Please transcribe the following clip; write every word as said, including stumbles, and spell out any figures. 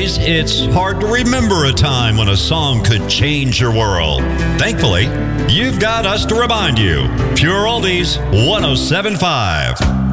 days, it's hard to remember a time when a song could change your world. Thankfully, you've got us to remind you. Pure Oldies one oh seven point five.